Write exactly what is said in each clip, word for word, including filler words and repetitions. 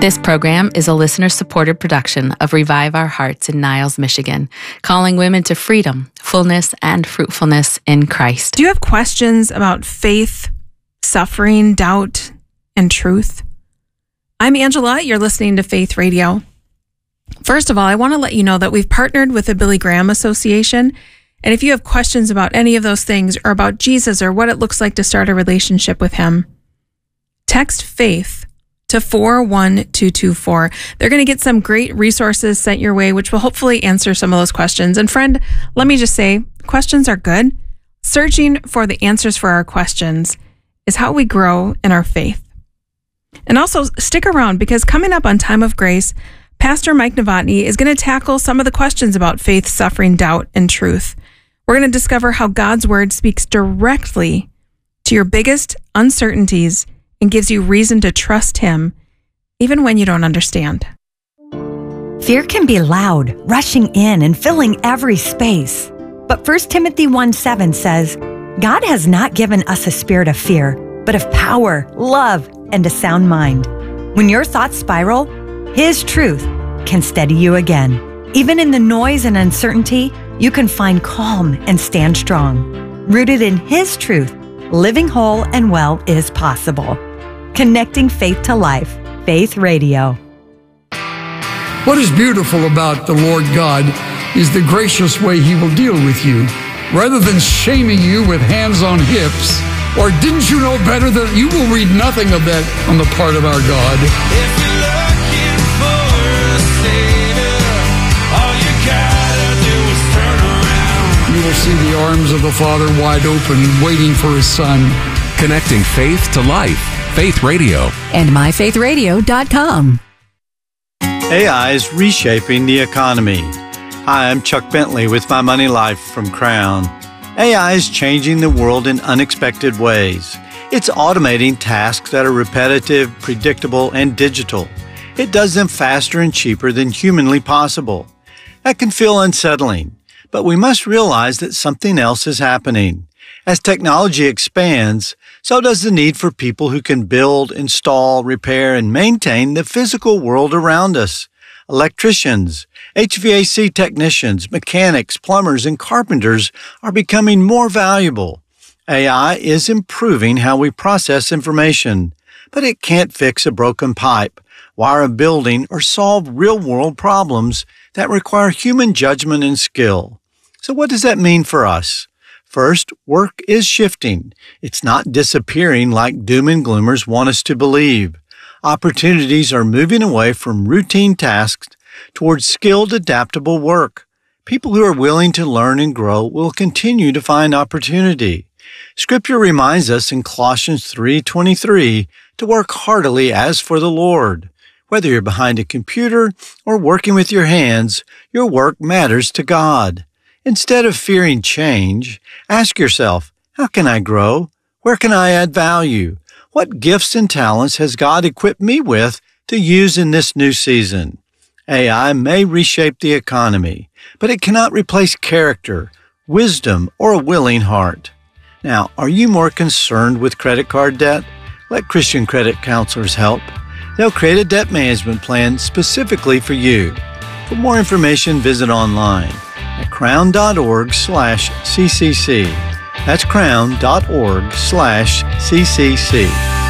This program is a listener-supported production of Revive Our Hearts in Niles, Michigan, calling women to freedom, fullness, and fruitfulness in Christ. Do you have questions about faith, suffering, doubt, and truth? I'm Angela. You're listening to Faith Radio. First of all, I want to let you know that we've partnered with the Billy Graham Association. And if you have questions about any of those things or about Jesus or what it looks like to start a relationship with him, text FAITH to four one two two four. They're going to get some great resources sent your way, which will hopefully answer some of those questions. And friend, let me just say, questions are good. Searching for the answers for our questions is how we grow in our faith. And also stick around, because coming up on Time of Grace, Pastor Mike Novotny is going to tackle some of the questions about faith, suffering, doubt, and truth. We're going to discover how God's word speaks directly to your biggest uncertainties and gives you reason to trust him, even when you don't understand. Fear can be loud, rushing in and filling every space. But First Timothy one seven says, God has not given us a spirit of fear, but of power, love, and a sound mind. When your thoughts spiral, his truth can steady you again. Even in the noise and uncertainty, you can find calm and stand strong. Rooted in his truth, living whole and well is possible. Connecting faith to life. Faith Radio. What is beautiful about the Lord God is the gracious way he will deal with you. Rather than shaming you with hands on hips, or didn't you know better, that you will read nothing of that on the part of our God. If you're looking for a savior, all you gotta do is turn around. You will see the arms of the Father wide open, waiting for his Son. Connecting faith to life. Faith Radio. And my faith radio dot com. A I is reshaping the economy. Hi, I'm Chuck Bentley with My Money Life from Crown. A I is changing the world in unexpected ways. It's automating tasks that are repetitive, predictable, and digital. It does them faster and cheaper than humanly possible. That can feel unsettling, but we must realize that something else is happening. As technology expands, so does the need for people who can build, install, repair, and maintain the physical world around us. Electricians, H V A C technicians, mechanics, plumbers, and carpenters are becoming more valuable. A I is improving how we process information, but it can't fix a broken pipe, wire a building, or solve real-world problems that require human judgment and skill. So what does that mean for us? First, work is shifting. It's not disappearing like doom and gloomers want us to believe. Opportunities are moving away from routine tasks towards skilled, adaptable work. People who are willing to learn and grow will continue to find opportunity. Scripture reminds us in Colossians three twenty-three to work heartily as for the Lord. Whether you're behind a computer or working with your hands, your work matters to God. Instead of fearing change, ask yourself, how can I grow? Where can I add value? What gifts and talents has God equipped me with to use in this new season? A I may reshape the economy, but it cannot replace character, wisdom, or a willing heart. Now, are you more concerned with credit card debt? Let Christian Credit Counselors help. They'll create a debt management plan specifically for you. For more information, visit online at crown.org slash ccc. That's crown.org slash ccc.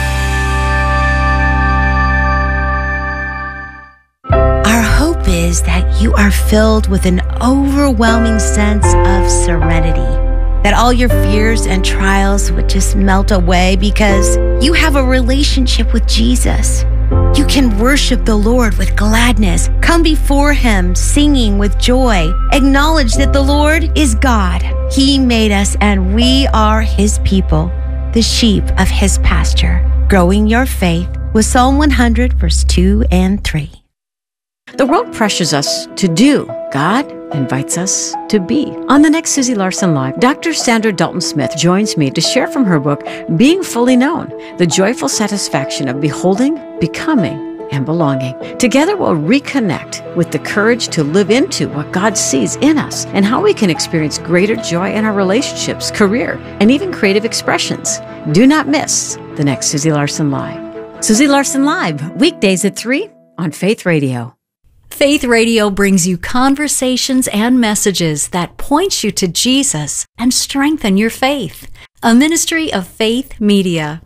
Our hope is that you are filled with an overwhelming sense of serenity, that all your fears and trials would just melt away because you have a relationship with Jesus. You can worship the Lord with gladness, come before him singing with joy, acknowledge that the Lord is God. He made us and we are his people, the sheep of his pasture. Growing your faith with Psalm one hundred, verse two and three. The world pressures us to do. God invites us to be. On the next Susie Larson Live, Doctor Sandra Dalton-Smith joins me to share from her book, Being Fully Known, the joyful satisfaction of beholding, becoming, and belonging. Together we'll reconnect with the courage to live into what God sees in us and how we can experience greater joy in our relationships, career, and even creative expressions. Do not miss the next Susie Larson Live. Susie Larson Live, weekdays at three on Faith Radio. Faith Radio brings you conversations and messages that point you to Jesus and strengthen your faith. A ministry of Faith Media.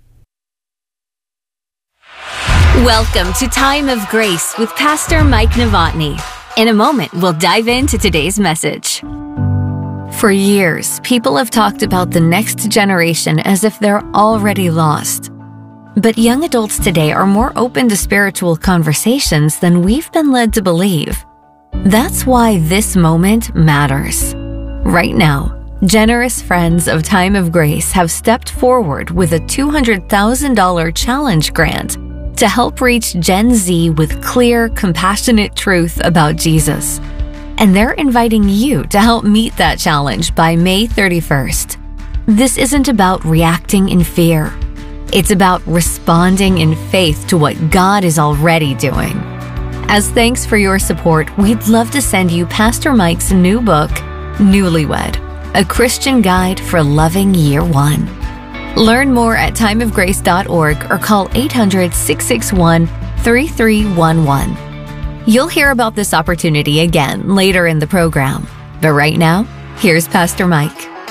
Welcome to Time of Grace with Pastor Mike Novotny. In a moment, we'll dive into today's message. For years, people have talked about the next generation as if they're already lost. But young adults today are more open to spiritual conversations than we've been led to believe. That's why this moment matters. Right now, generous friends of Time of Grace have stepped forward with a two hundred thousand dollars challenge grant to help reach Gen Z with clear, compassionate truth about Jesus. And they're inviting you to help meet that challenge by May thirty-first. This isn't about reacting in fear. It's about responding in faith to what God is already doing. As thanks for your support, we'd love to send you Pastor Mike's new book, Newlywed, a Christian guide for loving year one. Learn more at time of grace dot org or call eight hundred, six six one, three three one one. You'll hear about this opportunity again later in the program. But right now, here's Pastor Mike.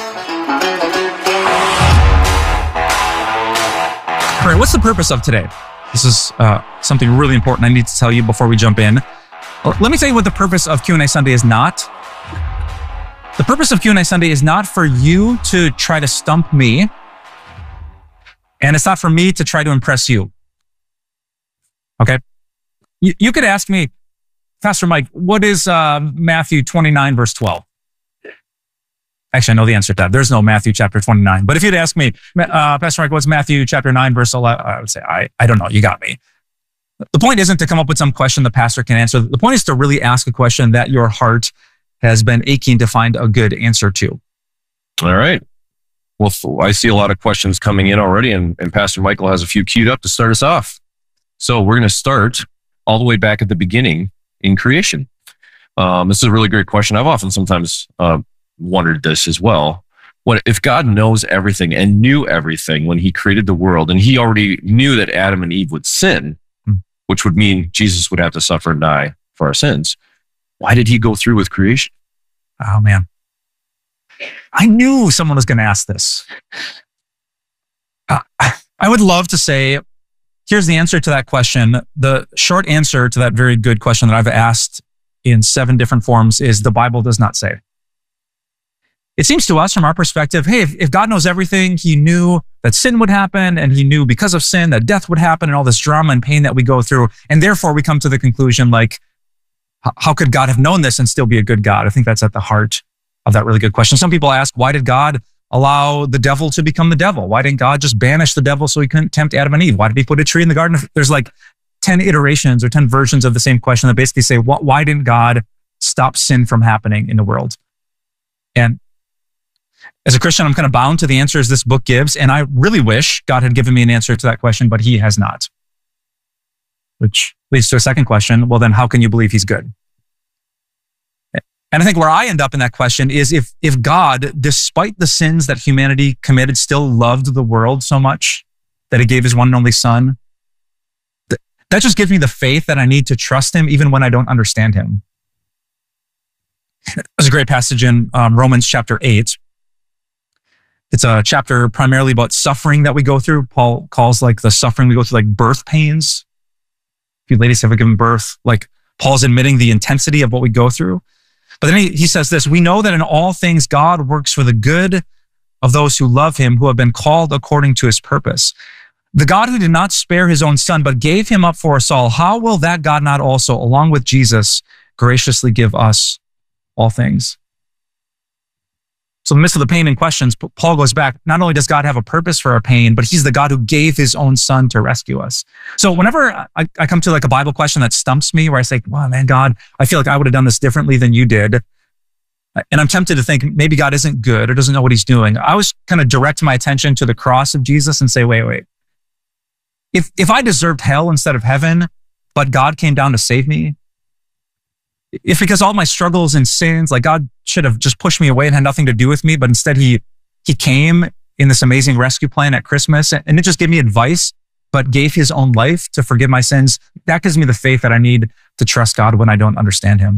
All right, what's the purpose of today? This is uh, something really important I need to tell you before we jump in. Let me tell you what the purpose of Q and A Sunday is not. The purpose of Q and A Sunday is not for you to try to stump me, and it's not for me to try to impress you. Okay? You, you could ask me, Pastor Mike, what is uh, Matthew twenty-nine, verse twelve? Actually, I know the answer to that. There's no Matthew chapter twenty-nine. But if you'd ask me, uh, Pastor Mike, what's Matthew chapter nine, verse eleven? I would say, I, I don't know. You got me. The point isn't to come up with some question the pastor can answer. The point is to really ask a question that your heart has been aching to find a good answer to. All right. Well, I see a lot of questions coming in already, and, and Pastor Michael has a few queued up to start us off. So we're going to start all the way back at the beginning in creation. Um, this is a really great question. I've often sometimes uh, wondered this as well. What if God knows everything and knew everything when he created the world, and he already knew that Adam and Eve would sin, hmm. which would mean Jesus would have to suffer and die for our sins? Why did he go through with creation? Oh, man. I knew someone was going to ask this. Uh, I would love to say, here's the answer to that question. The short answer to that very good question that I've asked in seven different forms is the Bible does not say. It seems to us from our perspective, hey, if, if God knows everything, he knew that sin would happen, and he knew because of sin that death would happen and all this drama and pain that we go through. And therefore we come to the conclusion like, how could God have known this and still be a good God? I think that's at the heart of that really good question. Some people ask, why did God allow the devil to become the devil? Why didn't God just banish the devil so he couldn't tempt Adam and Eve? Why did he put a tree in the garden? There's like ten iterations or ten versions of the same question that basically say, why didn't God stop sin from happening in the world? And as a Christian, I'm kind of bound to the answers this book gives, and I really wish God had given me an answer to that question, but he has not. Which leads to a second question. Well, then how can you believe he's good? And I think where I end up in that question is if, if God, despite the sins that humanity committed, still loved the world so much that he gave his one and only son, th- that just gives me the faith that I need to trust him even when I don't understand him. There's a great passage in um, Romans chapter eight. It's a chapter primarily about suffering that we go through. Paul calls like the suffering we go through like birth pains. If you ladies have given birth, like Paul's admitting the intensity of what we go through. But then he, he says this, we know that in all things God works for the good of those who love him, who have been called according to his purpose. The God who did not spare his own son, but gave him up for us all, how will that God not also, along with Jesus, graciously give us all things? So in the midst of the pain and questions, Paul goes back, not only does God have a purpose for our pain, but he's the God who gave his own son to rescue us. So whenever I, I come to like a Bible question that stumps me, where I say, wow, man, God, I feel like I would have done this differently than you did. And I'm tempted to think maybe God isn't good or doesn't know what he's doing. I always kind of direct my attention to the cross of Jesus and say, wait, wait. If, if I deserved hell instead of heaven, but God came down to save me, if because all my struggles and sins, like God should have just pushed me away and had nothing to do with me, but instead he, he came in this amazing rescue plan at Christmas and it just gave me advice, but gave his own life to forgive my sins. that gives me the faith that I need to trust God when I don't understand him.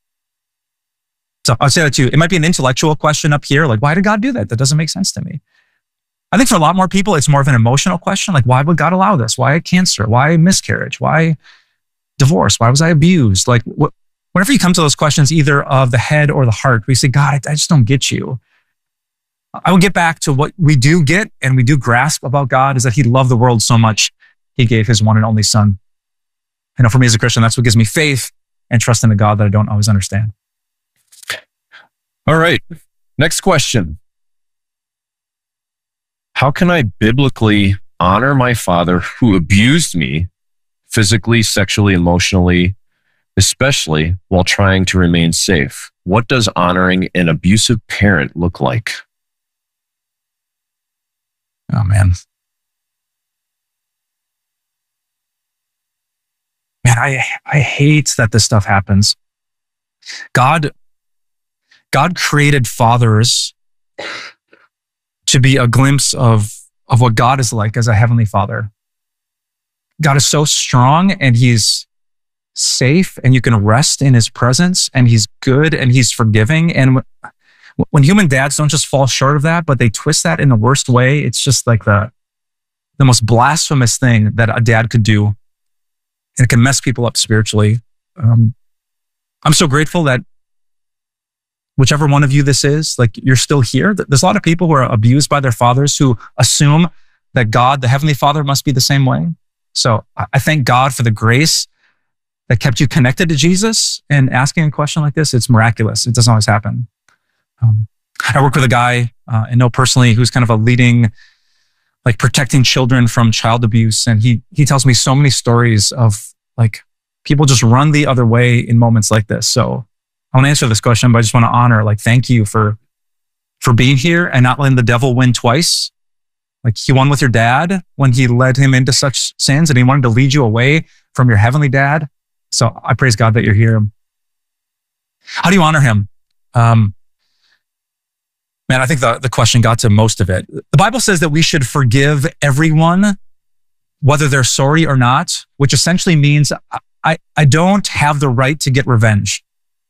So I'll say that to you. It might be an intellectual question up here, like, why did God do that? That doesn't make sense to me. I think for a lot more people, it's more of an emotional question, like, why would God allow this? Why cancer? Why miscarriage? Why divorce? Why was I abused? Like, wh- whenever you come to those questions, either of the head or the heart, we say, God, I, I just don't get you. I will get back to what we do get and we do grasp about God is that he loved the world so much, he gave his one and only son. I know for me as a Christian, that's what gives me faith and trust in a God that I don't always understand. All right. Next question. How can I biblically honor my father who abused me physically, sexually, emotionally, especially while trying to remain safe? What does honoring an abusive parent look like? Oh, man. Man, I, I hate that this stuff happens. God, God created fathers to be a glimpse of, of what God is like as a heavenly father. God is so strong and he's safe and you can rest in his presence and he's good and he's forgiving. And when, when human dads don't just fall short of that, but they twist that in the worst way, it's just like the, the most blasphemous thing that a dad could do. And it can mess people up spiritually. Um, I'm so grateful that whichever one of you this is, like you're still here. There's a lot of people who are abused by their fathers who assume that God, the Heavenly Father, must be the same way. So I thank God for the grace that kept you connected to Jesus, and asking a question like this, it's miraculous. It doesn't always happen. Um, I work with a guy uh, I know personally who's kind of a leading, like protecting children from child abuse. And he he tells me so many stories of like people just run the other way in moments like this. So I want to answer this question, but I just want to honor, like, thank you for, for being here and not letting the devil win twice. Like he won with your dad when he led him into such sins and he wanted to lead you away from your heavenly dad. So I praise God that you're here. How do you honor him? Um, man, I think the, the question got to most of it. The Bible says that we should forgive everyone, whether they're sorry or not, which essentially means I, I don't have the right to get revenge.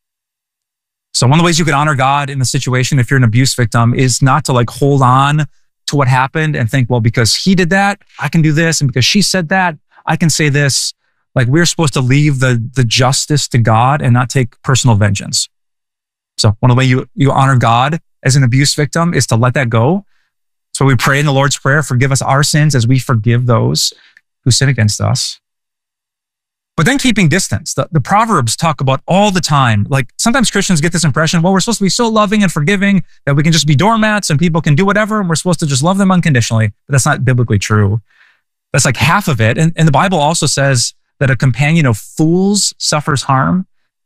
So one of the ways you can honor God in the situation, if you're an abuse victim, is not to like hold on to what happened and think, well, because he did that, I can do this. And because she said that, I can say this. Like we're supposed to leave the, the justice to God and not take personal vengeance. So one of the ways you, you honor God as an abuse victim is to let that go. So we pray in the Lord's Prayer, forgive us our sins as we forgive those who sin against us. But then keeping distance. The, the Proverbs talk about all the time. Like sometimes Christians get this impression, well, we're supposed to be so loving and forgiving that we can just be doormats and people can do whatever and we're supposed to just love them unconditionally. But that's not biblically true. That's like half of it. And, and the Bible also says that a companion of fools suffers harm.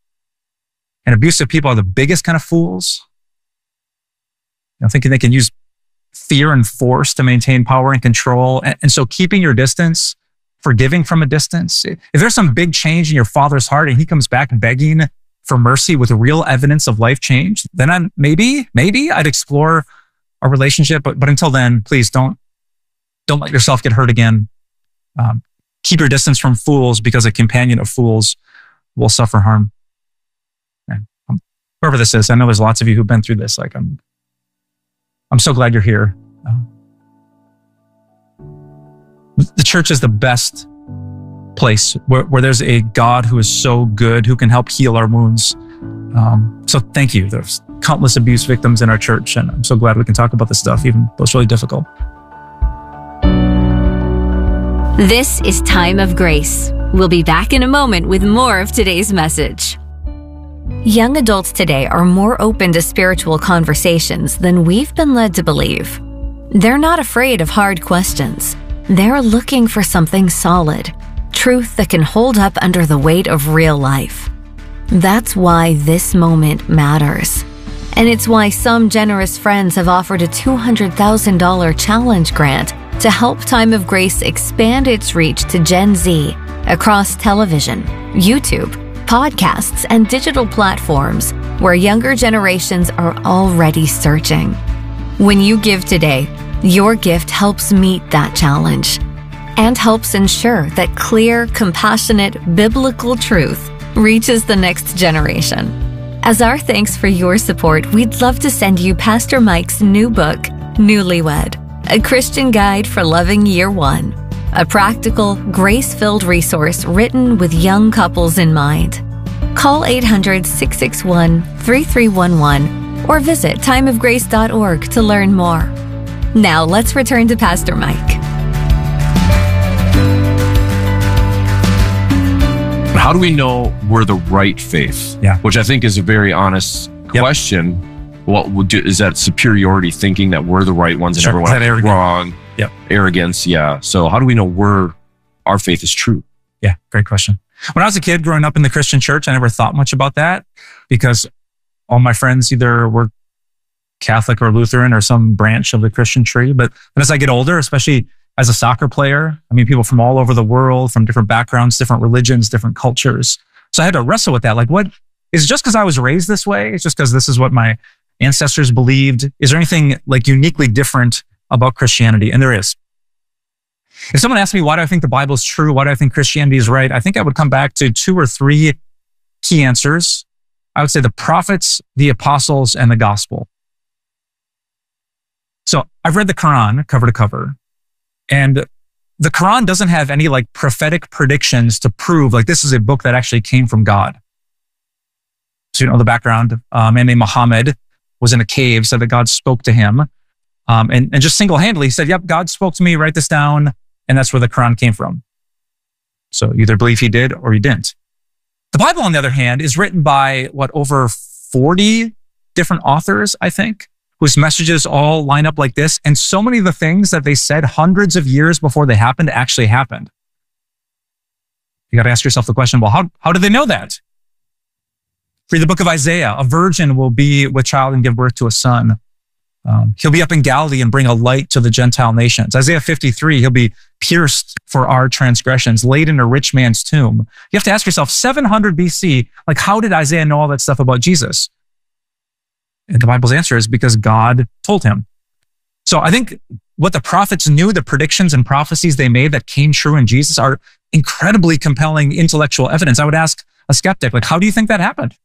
And abusive people are the biggest kind of fools. You know, thinking they can use fear and force to maintain power and control. And, and so keeping your distance, forgiving from a distance. If there's some big change in your father's heart and he comes back begging for mercy with real evidence of life change, then I'm, maybe, maybe I'd explore a relationship. But, but until then, please don't, don't let yourself get hurt again. Um, keep your distance from fools because a companion of fools will suffer harm. And, um, whoever this is, I know there's lots of you who've been through this. Like I'm, I'm so glad you're here. Uh, The church is the best place where, where there's a God who is so good, who can help heal our wounds. Um, so thank you. There's countless abuse victims in our church, and I'm so glad we can talk about this stuff, even though it's really difficult. This is Time of Grace. We'll be back in a moment with more of today's message. Young adults today are more open to spiritual conversations than we've been led to believe. They're not afraid of hard questions. They're looking for something solid, truth that can hold up under the weight of real life. That's why this moment matters. And it's why some generous friends have offered a two hundred thousand dollars challenge grant to help Time of Grace expand its reach to Gen Z across television, YouTube, podcasts, and digital platforms where younger generations are already searching. When you give today, your gift helps meet that challenge. and helps ensure that clear, compassionate, biblical truth reaches the next generation. As our thanks for your support, we'd love to send you Pastor Mike's new book, Newlywed, a Christian guide for loving year one, a practical, grace-filled resource written with young couples in mind. Call eight hundred, six six one, three three one one or visit time of grace dot org to learn more. Now let's return to Pastor Mike. How do we know we're the right faith? Yeah. Which I think is a very honest Yep. question. What would do, is that superiority thinking that we're the right ones and Sure. everyone Is that else is arrogant? wrong? Yep. Arrogance. Yeah. So how do we know we're our faith is true? Yeah, great question. When I was a kid growing up in the Christian church, I never thought much about that because all my friends either were Catholic or Lutheran or some branch of the Christian tree. But as I get older, especially as a soccer player, I mean, people from all over the world, from different backgrounds, different religions, different cultures. So I had to wrestle with that. Like, what is it just because I was raised this way? It's just because this is what my ancestors believed? Is there anything like uniquely different about Christianity? And there is. If someone asked me, why do I think the Bible is true? Why do I think Christianity is right? I think I would come back to two or three key answers. I would say the prophets, the apostles, and the gospel. So I've read the Quran cover to cover, and the Quran doesn't have any like prophetic predictions to prove like this is a book that actually came from God. So you know the background. A man named Muhammad was in a cave, said that God spoke to him, um, and, and just single-handedly said, yep, God spoke to me, write this down. And that's where the Quran came from. So you either believe he did or he didn't. The Bible, on the other hand, is written by, what, over forty different authors, I think, whose messages all line up like this. And so many of the things that they said hundreds of years before they happened actually happened. You got to ask yourself the question, well, how, how did they know that? Read the book of Isaiah. A virgin will be with child and give birth to a son. Um, he'll be up in Galilee and bring a light to the Gentile nations. Isaiah fifty-three, he'll be pierced for our transgressions, laid in a rich man's tomb. You have to ask yourself, seven hundred B C, like how did Isaiah know all that stuff about Jesus? And the Bible's answer is because God told him. So I think what the prophets knew, the predictions and prophecies they made that came true in Jesus are incredibly compelling intellectual evidence. I would ask a skeptic, like, how do you think that happened?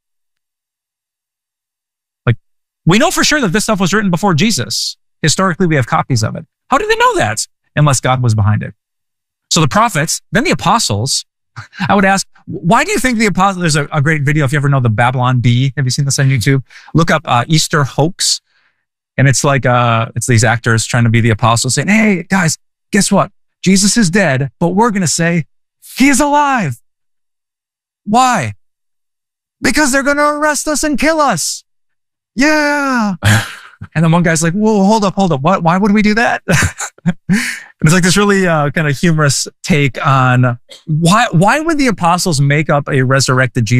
We know for sure that this stuff was written before Jesus. Historically, we have copies of it. How did they know that? Unless God was behind it. So the prophets, then the apostles. I would ask, why do you think the apostles, there's a, a great video if you ever know the Babylon Bee. Have you seen this on YouTube? Look up uh, Easter hoax. And it's like, uh, it's these actors trying to be the apostles saying, hey, guys, guess what? Jesus is dead, but we're going to say he is alive. Why? Because they're going to arrest us and kill us. Yeah. And then one guy's like, whoa, hold up, hold up. What? Why would we do that? And it's like this really uh, kind of humorous take on why, why would the apostles make up a resurrected Jesus?